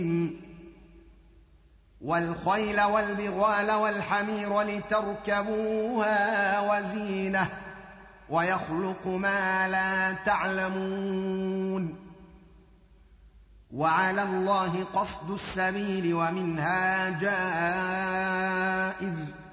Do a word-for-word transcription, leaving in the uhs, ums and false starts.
والخيل والبغال والحمير لتركبوها وزينة ويخلق ما لا تعلمون وعلى الله قصد السبيل ومنها جائر